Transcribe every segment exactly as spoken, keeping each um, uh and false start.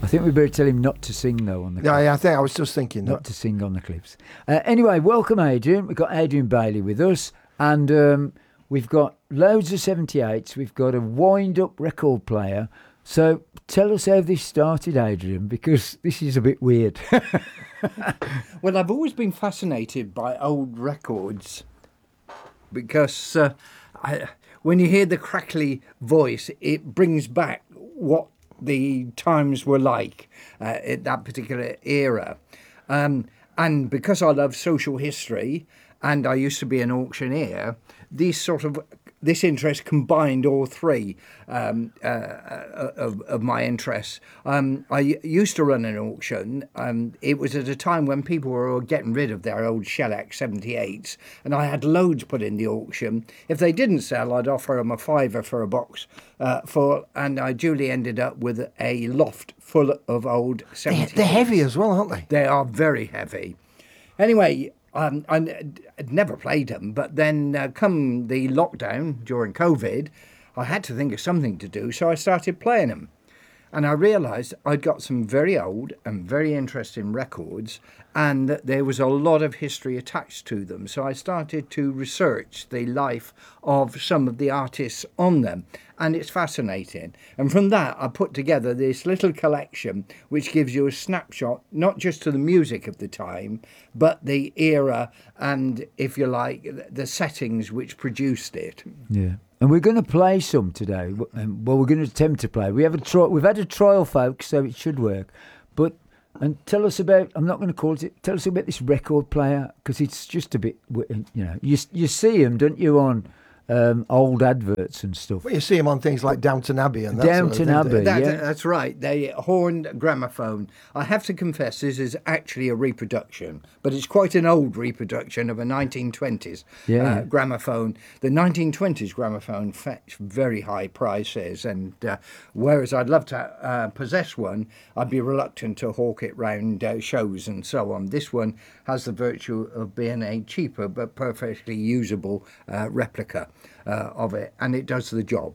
I think we better tell him not to sing, though, on the Yeah, clips. yeah, I think I was just thinking Not that. to sing on the clips. Uh, anyway, welcome, Adrian. We've got Adrian Bailey with us, and um, we've got loads of seventy-eights. We've got a wind-up record player. So tell us how this started, Adrian, because this is a bit weird. Well, I've always been fascinated by old records because uh, I, when you hear the crackly voice, it brings back what the times were like uh, at that particular era. Um, and because I love social history and I used to be an auctioneer, these sort of this interest combined all three um, uh, of, of my interests. Um, I used to run an auction. Um, it was at a time when people were getting rid of their old shellac seventy-eights, and I had loads put in the auction. If they didn't sell, I'd offer them a fiver for a box, uh, for, and I duly ended up with a loft full of old They're, seventy-eights. they're heavy as well, aren't they? They are very heavy. Anyway, um, I n- I'd never played them, but then uh, come the lockdown during COVID, I had to think of something to do, so I started playing them. And I realised I'd got some very old and very interesting records, and that there was a lot of history attached to them. So I started to research the life of some of the artists on them, and it's fascinating. And from that, I put together this little collection, which gives you a snapshot, not just to the music of the time, but the era and, if you like, the settings which produced it. Yeah. And we're going to play some today. W- um, Well, we're going to attempt to play. We have a tri- We've had a trial, folks, so it should work. But and tell us about. I'm not going to call it. Tell us about this record player, because it's just a bit. w- You know, you you see them, don't you, on um, old adverts and stuff. Well, you see them on things like Downton Abbey and that Downton sort of thing. Abbey. That, yeah. That's right. The horned gramophone. I have to confess, this is actually a reproduction, but it's quite an old reproduction of a nineteen twenties Yeah. uh, gramophone. The nineteen twenties gramophone fetched very high prices, and uh, whereas I'd love to uh, possess one, I'd be reluctant to hawk it round uh, shows and so on. This one has the virtue of being a cheaper but perfectly usable uh, replica uh, of it, and it does the job.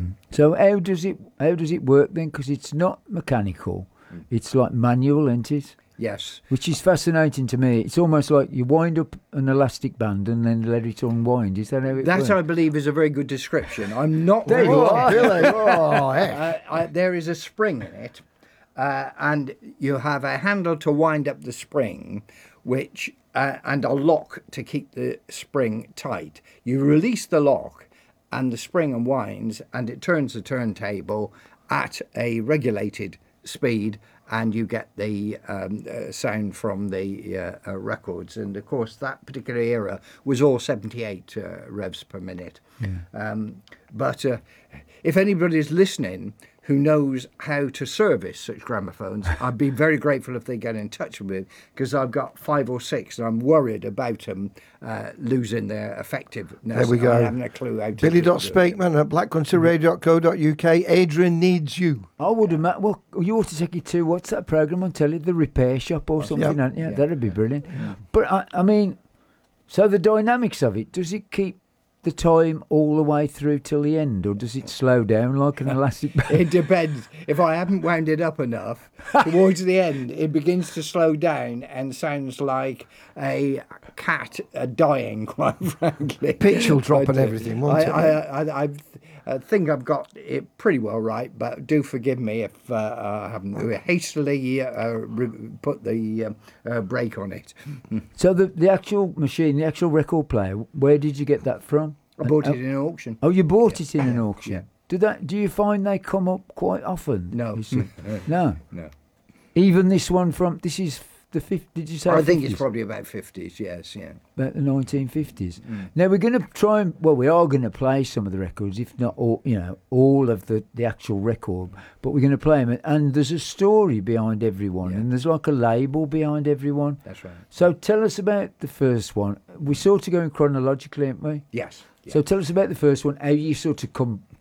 So how does it how does it work then? Because it's not mechanical. It's like manual, isn't it? Yes. Which is fascinating to me. It's almost like you wind up an elastic band and then let it unwind. Is that how it That, works? I believe, is a very good description. I'm not There you really- are. Really? Oh, heck. Uh, I, there is a spring in it, uh, and you have a handle to wind up the spring, which uh, and a lock to keep the spring tight. You release the lock, and the spring unwinds, and it turns the turntable at a regulated speed, and you get the um, uh, sound from the uh, uh, records. And of course, that particular era was all seventy-eight uh, revs per minute. Um, but uh, if anybody's listening who knows how to service such gramophones, I'd be very grateful if they get in touch with me, because I've got five or six and I'm worried about them uh, losing their effectiveness. There we go. I haven't a clue how to Billy do dot it. Spakeman at black country radio dot co dot uk. Adrian needs you. I would imagine. Well, you ought to take it to what's that program on telly? The Repair Shop or something. Yep. aren't you? Yeah. That'd be brilliant. But I, I mean, so the dynamics of it, does it keep the time all the way through till the end, or does it slow down like an elastic band? It depends. If I haven't wound it up enough, towards the end, it begins to slow down and sounds like a cat uh, dying, quite frankly. Pitch will drop But, and uh, everything, won't I, it? I, I, I, I think I've got it pretty well right, but do forgive me if uh, I haven't hastily uh, re- put the um, uh, brake on it. So the the actual machine, the actual record player, where did you get that from? I bought Uh, it in an auction. Oh, you bought it in an auction. Yeah. Do that? Do you find they come up quite often? No. You see? No. No. Even this one from this is the fifth. Did you say? I think it's fifties? probably about fifties, yes, yeah. About the nineteen fifties. Mm. Now we're going to try and well, we are going to play some of the records, if not all, you know, all of the, the actual record. But we're going to play them, and there's a story behind everyone, Yeah. and there's like a label behind everyone. That's right. So tell us about the first one. We sort of going chronologically, aren't we? Yes. So tell us about the first one. How you sort of come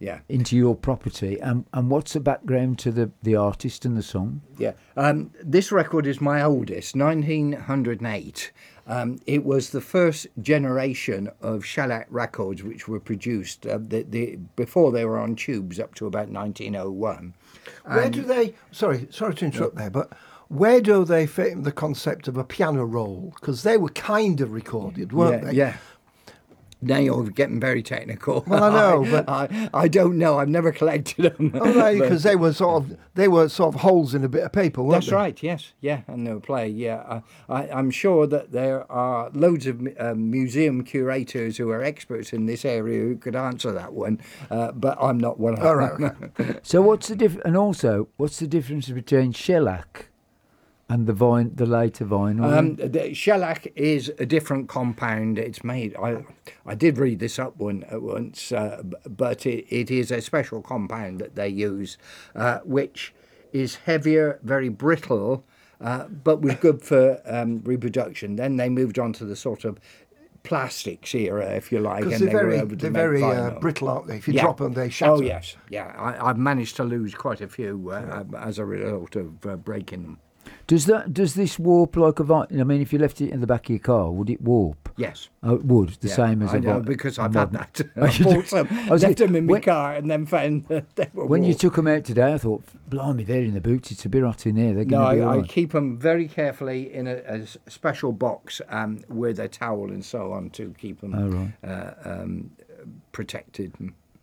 yeah. into your property. And and what's the background to the, the artist and the song? Yeah, um, this record is my oldest, nineteen oh eight. Um, it was the first generation of shellac records which were produced uh, the, the, before they were on tubes up to about nineteen oh one. Where do they? Sorry, sorry to interrupt there, but where do they fit in the concept of a piano roll? Because they were kind of recorded, weren't yeah, they? Yeah. Now you're getting very technical. Well, I know, but I, I don't know. I've never collected them. Oh, right, But- because they were sort of they were sort of holes in a bit of paper, weren't That's they? right. Yes, yeah, and they'll play. Yeah, uh, I, I'm sure that there are loads of um, museum curators who are experts in this area who could answer that one, uh, but I'm not one of All them. right. So what's the diff- and also what's the difference between shellac and the vine, the later vinyl? Um, the shellac is a different compound. It's made. I I did read this up one at once, uh, b- but it, it is a special compound that they use, uh, which is heavier, very brittle, uh, but was good for um, reproduction. Then they moved on to the sort of plastics era, if you like, Because and they're they were very, able to they're make very uh, vinyl. brittle, aren't they? If you Yeah. drop them, they shatter. Oh yes, yeah. I, I've managed to lose quite a few uh, as a result of uh, breaking them. Does that does this warp like a vinyl? I mean, if you left it in the back of your car, would it warp? Yes. Oh, it would. The Yeah, same as I a know vi- because a I've had modern- that. Oh, I you bought do? some, I was left gonna- them in my when- car, and then found that they were When you warped. took them out today, I thought, blimey, they're in the boots. It's a bit hot in there. They're No, going to be I, all I right. keep them very carefully in a, a s- special box um, with a towel and so on to keep them Oh, right. uh, um, protected.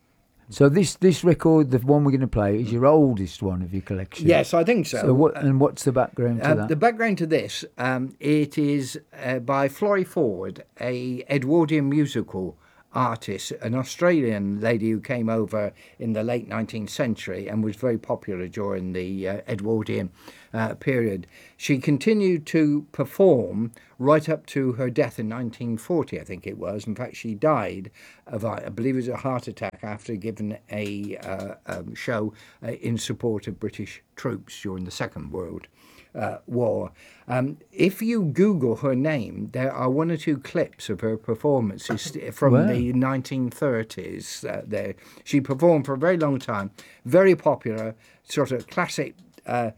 So this this record, the one we're going to play, is your oldest one of your collection. Yes, I think so. So what? And what's the background to Uh, that? the background to this, um, it is uh, by Florrie Ford, a Edwardian musical artist, an Australian lady who came over in the late nineteenth century and was very popular during the uh, Edwardian uh, period. She continued to perform right up to her death in nineteen forty, I think it was. In fact, she died of, I believe it was a heart attack after giving a uh, um, show uh, in support of British troops during the Second World Uh, war. Um, if you Google her name, there are one or two clips of her performances from Wow. the nineteen thirties. Uh, there, she performed for a very long time. Very popular, sort of classic uh,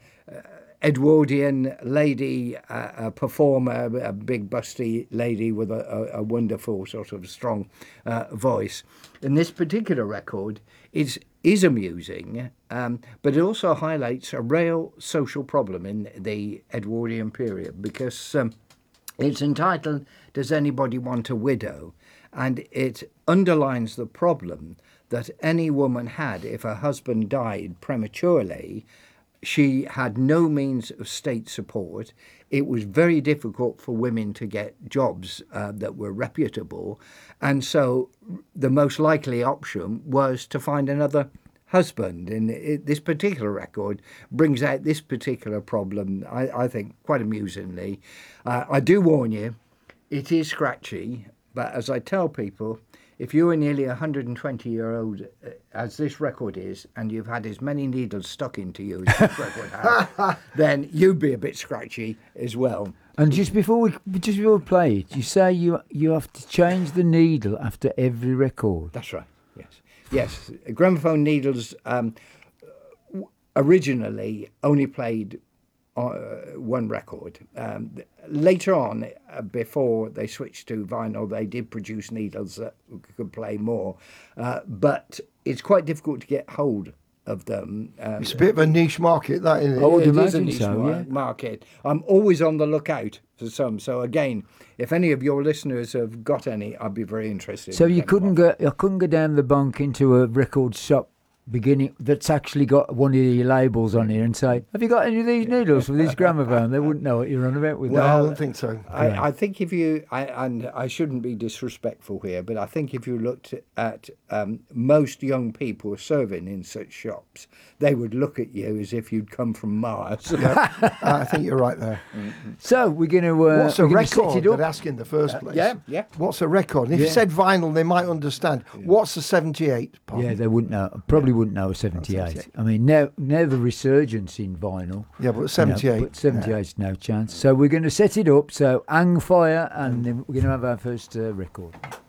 Edwardian lady uh, a performer, a big busty lady with a, a, a wonderful sort of strong uh, voice. And this particular record is is amusing, um, but it also highlights a real social problem in the Edwardian period because um, it's entitled "Does Anybody Want a Widow?" and it underlines the problem that any woman had if her husband died prematurely. She had no means of state support. It was very difficult for women to get jobs uh, that were reputable. And so the most likely option was to find another husband. And it, this particular record brings out this particular problem, I, I think, quite amusingly. Uh, I do warn you, it is scratchy. But as I tell people, if you're nearly a one hundred twenty year old, uh, as this record is, and you've had as many needles stuck into you as this record has, then you'd be a bit scratchy as well. And just before we just before we play it, you say you you have to change the needle after every record. That's right. Yes. Yes. Gramophone needles um, originally only played uh, one record. Um, later on, uh, before they switched to vinyl, they did produce needles that could play more. Uh, but it's quite difficult to get hold of them. Um, It's a bit of a niche market, that, isn't it? I would it is a imagine niche so, mar- yeah. market. I'm always on the lookout for some. So again, if any of your listeners have got any, I'd be very interested. So in you getting couldn't one. go, I couldn't go down the bunk into a record shop beginning that's actually got one of your labels on here and say, "Have you got any of these needles for this gramophone?" They wouldn't know what you're on about with No, I that. don't think so. I, I think if you, I, and I shouldn't be disrespectful here, but I think if you looked at um, most young people serving in such shops, they would look at you as if you'd come from Mars. Yeah, I think you're right there. So we're going to uh, What's a we're gonna set record? it up. They'd ask in the first place. yeah, yeah. What's a record? And if Yeah. you said vinyl, they might understand. What's a seventy-eight? Pardon? Yeah, they wouldn't know. Probably wouldn't know a seventy-eight. seventy-eight. I mean, now, now the resurgence in vinyl. Yeah, but you know, seventy-eight. but seventy-eight's no chance. So we're going to set it up. So hang fire, and then we're going to have our first uh, record.